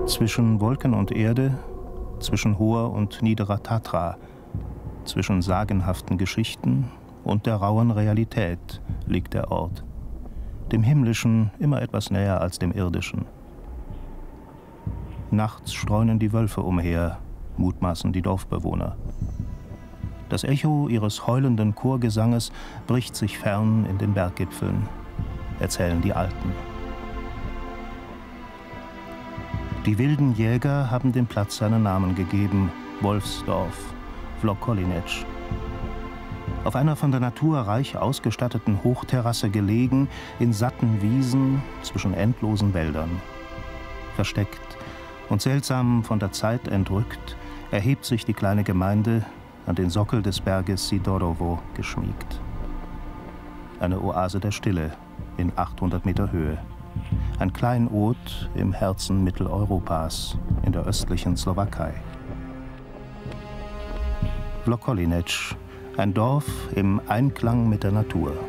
Zwischen Wolken und Erde, zwischen hoher und niederer Tatra, zwischen sagenhaften Geschichten und der rauen Realität liegt der Ort. Dem Himmlischen immer etwas näher als dem Irdischen. Nachts streunen die Wölfe umher, mutmaßen die Dorfbewohner. Das Echo ihres heulenden Chorgesanges bricht sich fern in den Berggipfeln, erzählen die Alten. Die wilden Jäger haben dem Platz seinen Namen gegeben, Wolfsdorf, Vlkolínec. Auf einer von der Natur reich ausgestatteten Hochterrasse gelegen, in satten Wiesen zwischen endlosen Wäldern. Versteckt und seltsam von der Zeit entrückt, erhebt sich die kleine Gemeinde an den Sockel des Berges Sidorovo geschmiegt. Eine Oase der Stille in 800 Meter Höhe. Ein Kleinod im Herzen Mitteleuropas, in der östlichen Slowakei. Vlkolínec, ein Dorf im Einklang mit der Natur.